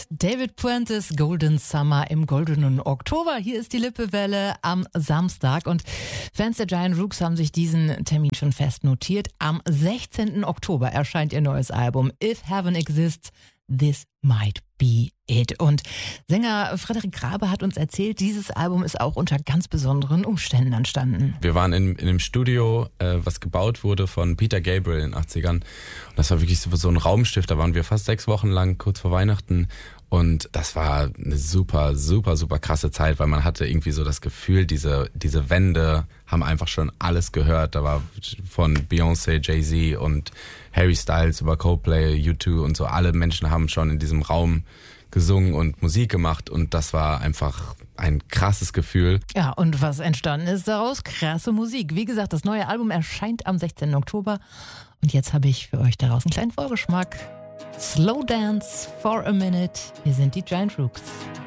heißt David Puentes Golden Summer im goldenen Oktober. Hier ist die Lippewelle am Samstag und Fans der Giant Rooks haben sich diesen Termin schon fest notiert. Am 16. Oktober erscheint ihr neues Album If Heaven Exists, This Might Be It. Und Sänger Frederik Grabe hat uns erzählt, dieses Album ist auch unter ganz besonderen Umständen entstanden. Wir waren in einem Studio, was gebaut wurde von Peter Gabriel in den 80ern. Und das war wirklich so ein Raumstift. Da waren wir fast 6 Wochen lang, kurz vor Weihnachten. Und das war eine super krasse Zeit, weil man hatte irgendwie so das Gefühl, diese Wände haben einfach schon alles gehört. Da war von Beyoncé, Jay-Z und Harry Styles über Coldplay, U2 und so. Alle Menschen haben schon in diesem Raum gesungen und Musik gemacht und das war einfach ein krasses Gefühl. Ja, und was entstanden ist daraus? Krasse Musik. Wie gesagt, das neue Album erscheint am 16. Oktober und jetzt habe ich für euch daraus einen kleinen Vorgeschmack. Slow Dance for a Minute. Wir sind die Giant Rooks.